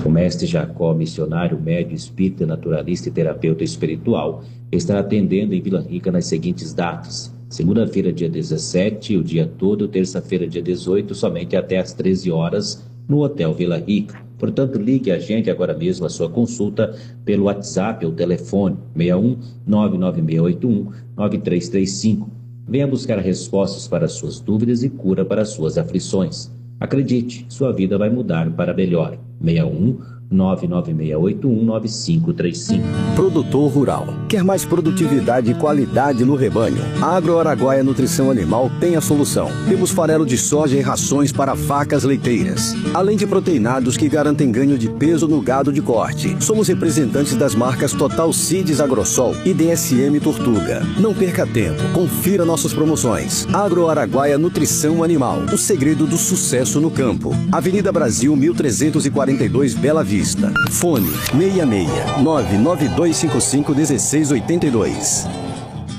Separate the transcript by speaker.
Speaker 1: O mestre Jacó, missionário, médio, espírita, naturalista e terapeuta espiritual, estará atendendo em Vila Rica nas seguintes datas: segunda-feira, dia 17, o dia todo; terça-feira, dia 18, somente até às 13 horas, no Hotel Vila Rica. Portanto, ligue a gente agora mesmo a sua consulta pelo WhatsApp ou telefone 61 99681 9335. Venha buscar respostas para suas dúvidas e cura para suas aflições. Acredite, sua vida vai mudar para melhor. 61 99681 9535.
Speaker 2: Produtor rural. Quer mais produtividade e qualidade no rebanho? A Agro Araguaia Nutrição Animal tem a solução. Temos farelo de soja e rações para vacas leiteiras, além de proteinados que garantem ganho de peso no gado de corte. Somos representantes das marcas Total Seeds Agrosol e DSM Tortuga. Não perca tempo, confira nossas promoções. Agro Araguaia Nutrição Animal, o segredo do sucesso no campo. Avenida Brasil 1342, Bela Vista. Fone 66 99255 1682.